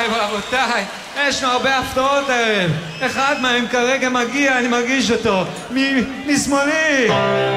רבותיי, יש לנו הרבה הפתעות הערב. אחד מהם כרגע מגיע, אני מרגיש אותו. משמאלי.